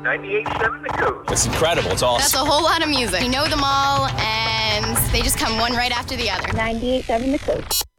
98.7 The Coast. It's incredible. It's awesome. That's a whole lot of music. We know them all, and they just come one right after the other. 98.7 The Coast.